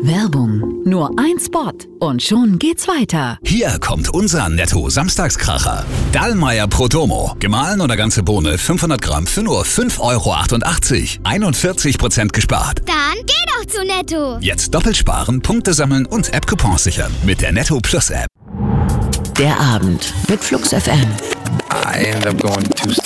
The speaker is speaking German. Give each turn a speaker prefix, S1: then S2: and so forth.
S1: Werbung. Nur ein Spot und schon geht's weiter.
S2: Hier kommt unser Netto-Samstagskracher. Dallmayr Prodomo. Gemahlen oder ganze Bohne 500 Gramm für nur 5,88 €. 41% gespart.
S3: Dann geh doch zu Netto.
S2: Jetzt doppelt sparen, Punkte sammeln und App-Coupons sichern mit der Netto Plus App.
S1: Der Abend mit Flux FM.
S4: I ended up going 2 steps.